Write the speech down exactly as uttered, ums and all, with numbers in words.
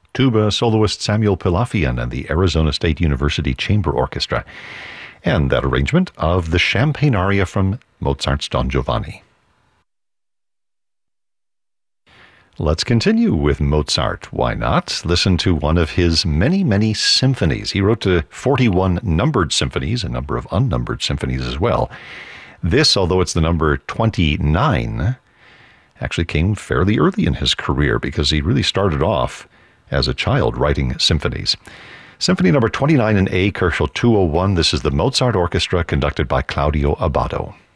tuba soloist Samuel Pilafian and the Arizona State University Chamber Orchestra, and that arrangement of the Champagne aria from Mozart's Don Giovanni. Let's continue with Mozart. Why not? Listen to one of his many, many symphonies. He wrote uh, forty-one numbered symphonies, a number of unnumbered symphonies as well. This, although it's the number twenty-nine, actually came fairly early in his career because he really started off as a child writing symphonies. Symphony number twenty-nine in A, Kochel two oh one. This is the Mozart Orchestra conducted by Claudio Abbado.